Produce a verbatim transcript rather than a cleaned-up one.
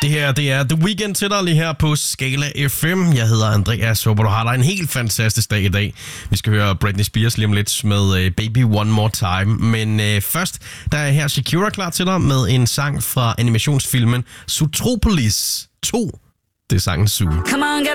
Det her, det er The Weeknd til dig lige her på Skala F M. Jeg hedder Andreas. Håber, du har dig en helt fantastisk dag i dag. Vi skal høre Britney Spears lige om lidt med Baby One More Time. Men øh, først, der er her Shakira klar til dig med en sang fra animationsfilmen Zootropolis to. Det er sangen Zoo. Come on, get